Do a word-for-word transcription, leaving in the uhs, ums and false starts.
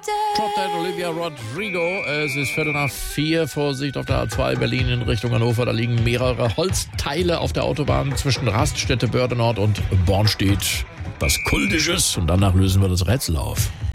Drop Dead, Olivia Rodrigo. Es ist Viertel nach vier. Vorsicht auf der A zwei Berlin in Richtung Hannover. Da liegen mehrere Holzteile auf der Autobahn zwischen Raststätte Börde Nord und Bornstedt. Was Kultisches. Und danach lösen wir das Rätsel auf.